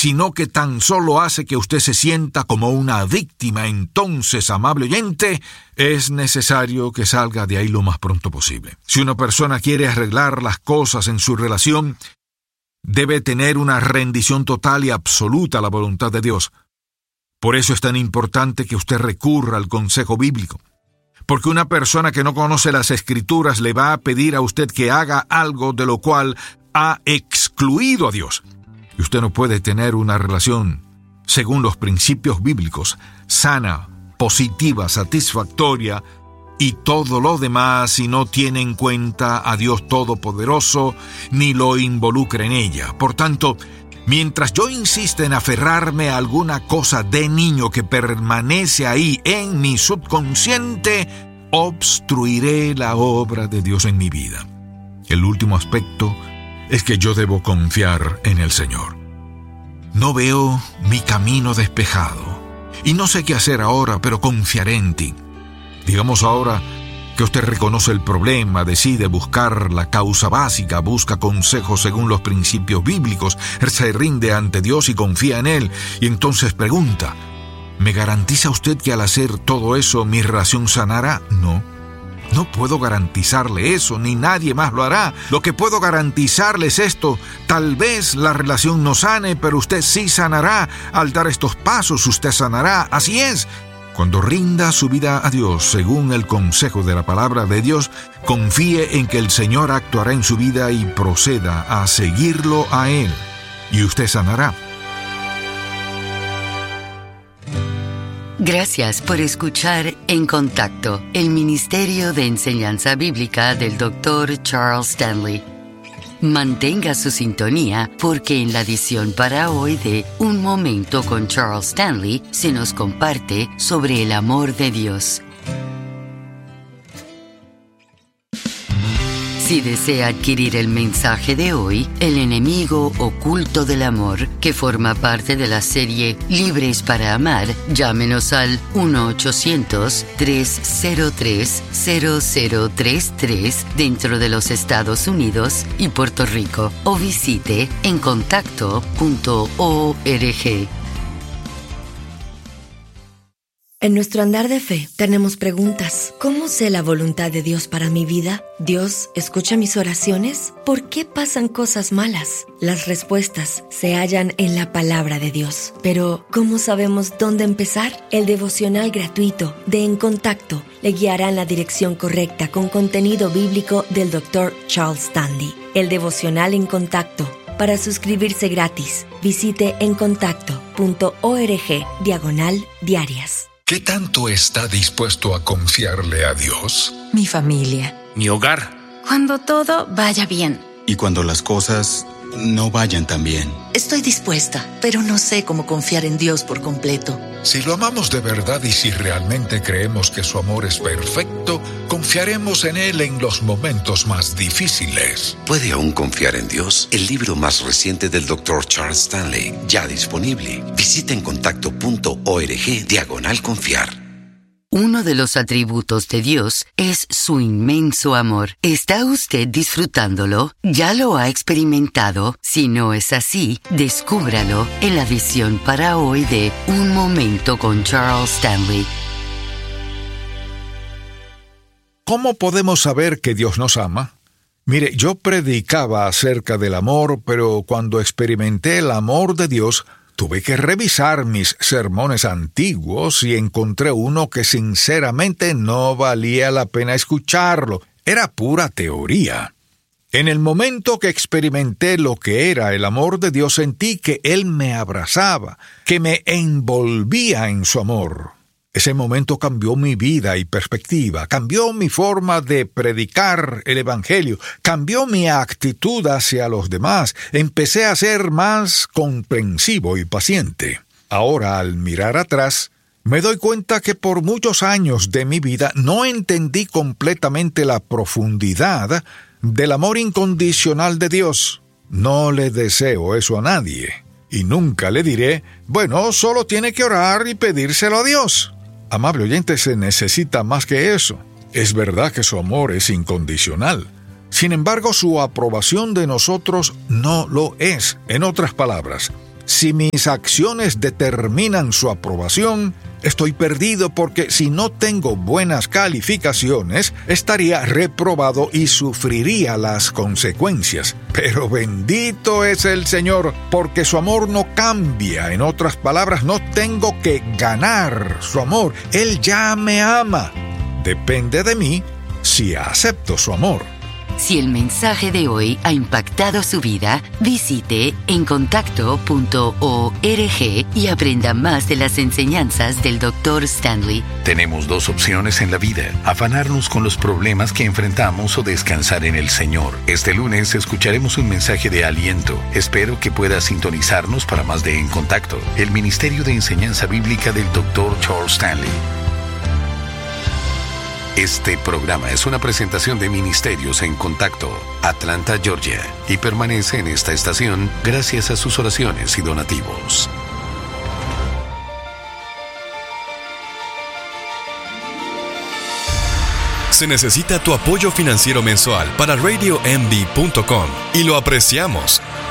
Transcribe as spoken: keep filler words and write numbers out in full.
sino que tan solo hace que usted se sienta como una víctima, entonces, amable oyente, es necesario que salga de ahí lo más pronto posible. Si una persona quiere arreglar las cosas en su relación, debe tener una rendición total y absoluta a la voluntad de Dios. Por eso es tan importante que usted recurra al consejo bíblico. Porque una persona que no conoce las Escrituras le va a pedir a usted que haga algo de lo cual ha excluido a Dios. Y usted no puede tener una relación, según los principios bíblicos, sana, positiva, satisfactoria y todo lo demás si no tiene en cuenta a Dios Todopoderoso ni lo involucra en ella. Por tanto, mientras yo insista en aferrarme a alguna cosa de niño que permanece ahí en mi subconsciente, obstruiré la obra de Dios en mi vida. El último aspecto es que yo debo confiar en el Señor. No veo mi camino despejado y no sé qué hacer ahora, pero confiaré en ti. Digamos ahora que usted reconoce el problema, decide buscar la causa básica, busca consejos según los principios bíblicos, se rinde ante Dios y confía en Él, y entonces pregunta, ¿me garantiza usted que al hacer todo eso mi relación sanará? No. No puedo garantizarle eso, ni nadie más lo hará. Lo que puedo garantizarle es esto: tal vez la relación no sane, pero usted sí sanará. Al dar estos pasos, usted sanará. Así es. Cuando rinda su vida a Dios, según el consejo de la palabra de Dios, confíe en que el Señor actuará en su vida y proceda a seguirlo a Él, y usted sanará. Gracias por escuchar En Contacto, el Ministerio de Enseñanza Bíblica del doctor Charles Stanley. Mantenga su sintonía porque en la edición para hoy de Un Momento con Charles Stanley se nos comparte sobre el amor de Dios. Si desea adquirir el mensaje de hoy, El enemigo oculto del amor, que forma parte de la serie Libres para Amar, llámenos al uno ochocientos, tres cero tres, cero cero tres tres dentro de los Estados Unidos y Puerto Rico o visite en contacto punto org. En nuestro andar de fe tenemos preguntas. ¿Cómo sé la voluntad de Dios para mi vida? ¿Dios escucha mis oraciones? ¿Por qué pasan cosas malas? Las respuestas se hallan en la palabra de Dios. Pero, ¿cómo sabemos dónde empezar? El devocional gratuito de En Contacto le guiará en la dirección correcta con contenido bíblico del doctor Charles Stanley. El devocional En Contacto. Para suscribirse gratis, visite en contacto punto org diagonal diarias. ¿Qué tanto está dispuesto a confiarle a Dios? Mi familia. Mi hogar. Cuando todo vaya bien. Y cuando las cosas no vayan tan bien. Estoy dispuesta, pero no sé cómo confiar en Dios por completo. Si lo amamos de verdad y si realmente creemos que su amor es perfecto, confiaremos en Él en los momentos más difíciles. ¿Puede aún confiar en Dios? El libro más reciente del doctor Charles Stanley, ya disponible. Visita en contacto punto org diagonal confiar. Uno de los atributos de Dios es su inmenso amor. ¿Está usted disfrutándolo? ¿Ya lo ha experimentado? Si no es así, descúbralo en la edición para hoy de Un Momento con Charles Stanley. ¿Cómo podemos saber que Dios nos ama? Mire, yo predicaba acerca del amor, pero cuando experimenté el amor de Dios, tuve que revisar mis sermones antiguos y encontré uno que sinceramente no valía la pena escucharlo. Era pura teoría. En el momento que experimenté lo que era el amor de Dios, sentí que Él me abrazaba, que me envolvía en su amor. Ese momento cambió mi vida y perspectiva, cambió mi forma de predicar el Evangelio, cambió mi actitud hacia los demás. Empecé a ser más comprensivo y paciente. Ahora, al mirar atrás, me doy cuenta que por muchos años de mi vida no entendí completamente la profundidad del amor incondicional de Dios. No le deseo eso a nadie, y nunca le diré, bueno, solo tiene que orar y pedírselo a Dios. Amable oyente, se necesita más que eso. Es verdad que su amor es incondicional. Sin embargo, su aprobación de nosotros no lo es. En otras palabras, Si mis acciones determinan su aprobación, estoy perdido porque si no tengo buenas calificaciones, estaría reprobado y sufriría las consecuencias. Pero bendito es el Señor, porque su amor no cambia. En otras palabras, no tengo que ganar su amor. Él ya me ama. Depende de mí si acepto su amor. Si el mensaje de hoy ha impactado su vida, visite encontacto punto org y aprenda más de las enseñanzas del doctor Stanley. Tenemos dos opciones en la vida: afanarnos con los problemas que enfrentamos o descansar en el Señor. Este lunes escucharemos un mensaje de aliento. Espero que pueda sintonizarnos para más de En Contacto, el Ministerio de Enseñanza Bíblica del doctor Charles Stanley. Este programa es una presentación de Ministerios en Contacto, Atlanta, Georgia, y permanece en esta estación gracias a sus oraciones y donativos. Se necesita tu apoyo financiero mensual para radio m b punto com y lo apreciamos.